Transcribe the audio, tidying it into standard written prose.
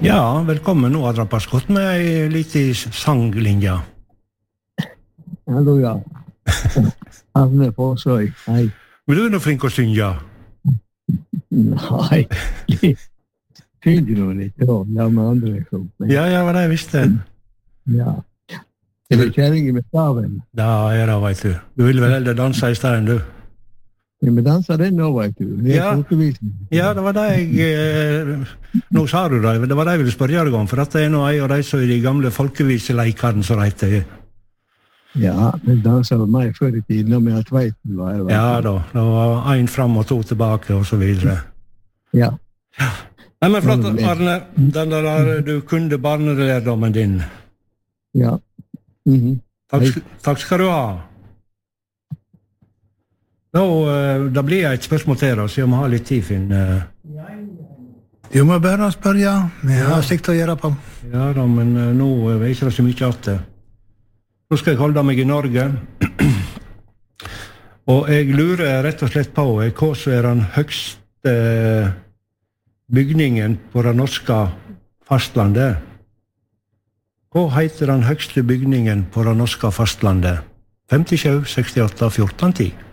Ja, velkommen. Nå har Drappas gått med ei liten sanglinje. Hallo, ja. Anne Forsøy, hei. Men du er nå flink å synge. Nei, synger du litt, ja, med andre folk. Ja, var det jeg visste. Ja. Er det kjæringen med staven? Da er det, vet du. Du vil vel heller danse i stedet, du. Ja, men danser den nå, vet du. Det er folkevisen. Ja, det var det jeg... Nå sa du det, det var det jeg ville spørre deg om, for at det er nå en av de som i de gamle folkeviseleikene som heter. Ja, men danser var meg før i tiden, når vi har tveiten var. Ja da, det var en frem og to tilbake, og så videre. Ja. Nei, men flott, Arne, den der du kunde barnelærdommen din. Ja. Takk skal du ha. Nå, da blir jeg et spørsmål til deg, så jeg må ha litt tid, Finn. Du må bare spørre, ja. Vi har sikt å gjøre på. Ja da, men nå vet jeg ikke så mye at det. Nå skal jeg holde meg i Norge. Og jeg lurer rett og slett på hva som er den høgste bygningen på det norske fastlandet. Hva heter den høgste bygningen på det norske fastlandet? 57, 68, 14, 10.